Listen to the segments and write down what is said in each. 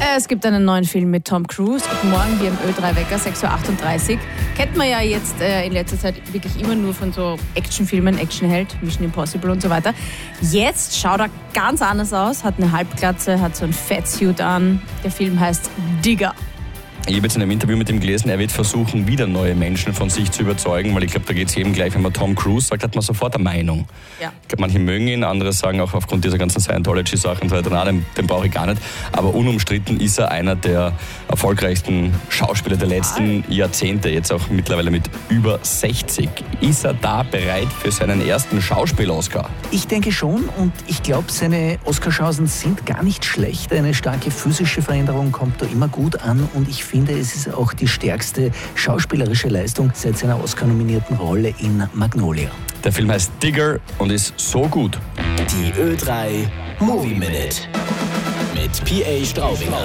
Es gibt einen neuen Film mit Tom Cruise. Guten Morgen, hier im Ö3-Wecker, 6.38 Uhr. Kennt man ja jetzt in letzter Zeit wirklich immer nur von so Actionfilmen, Actionheld, Mission Impossible und so weiter. Jetzt schaut er ganz anders aus, hat eine Halbglatze, hat so ein Fatsuit an. Der Film heißt Digger. Ich habe jetzt in einem Interview mit ihm gelesen, er wird versuchen, wieder neue Menschen von sich zu überzeugen, weil ich glaube, da geht es jedem gleich, wenn man Tom Cruise sagt, hat man sofort eine Meinung. Ja. Ich glaube, manche mögen ihn, andere sagen auch aufgrund dieser ganzen Scientology-Sachen, den brauche ich gar nicht. Aber unumstritten ist er einer der erfolgreichsten Schauspieler der letzten Jahrzehnte, jetzt auch mittlerweile mit über 60. Ist er da bereit für seinen ersten Schauspiel-Oscar? Ich denke schon und ich glaube, seine Oscarchancen sind gar nicht schlecht. Eine starke physische Veränderung kommt da immer gut an und ich finde, es ist auch die stärkste schauspielerische Leistung seit seiner Oscar-nominierten Rolle in Magnolia. Der Film heißt Digger und ist so gut. Die Ö3 Movie Minute mit P.A. Straubinger.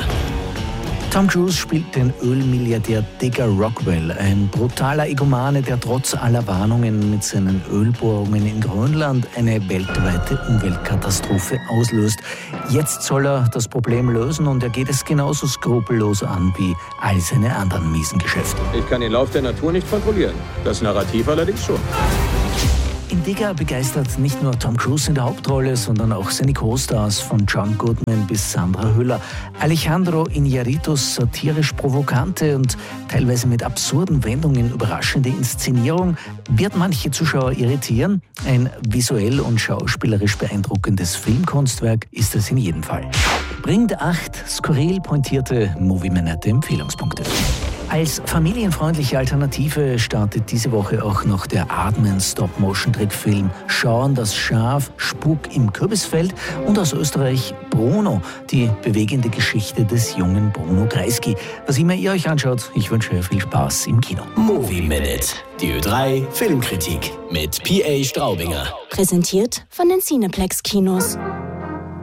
Tom Cruise spielt den Ölmilliardär Digger Rockwell, ein brutaler Egomane, der trotz aller Warnungen mit seinen Ölbohrungen in Grönland eine weltweite Umweltkatastrophe auslöst. Jetzt soll er das Problem lösen und er geht es genauso skrupellos an wie all seine anderen miesen Geschäfte. Ich kann den Lauf der Natur nicht kontrollieren, das Narrativ allerdings schon. In Digger begeistert nicht nur Tom Cruise in der Hauptrolle, sondern auch seine Co-Stars von John Goodman bis Sandra Hüller. Alejandro Iñárritu's satirisch provokante und teilweise mit absurden Wendungen überraschende Inszenierung wird manche Zuschauer irritieren. Ein visuell und schauspielerisch beeindruckendes Filmkunstwerk ist es in jedem Fall. Bringt 8 skurril pointierte Movie-Minute-Empfehlungspunkte. Als familienfreundliche Alternative startet diese Woche auch noch der Aardman-Stop-Motion-Trickfilm Shaun das Schaf, Spuk im Kürbisfeld und aus Österreich Bruno, die bewegende Geschichte des jungen Bruno Kreisky. Was immer ihr euch anschaut, ich wünsche viel Spaß im Kino. Movie Minute, die Ö3 Filmkritik mit P.A. Straubinger. Präsentiert von den Cineplex Kinos.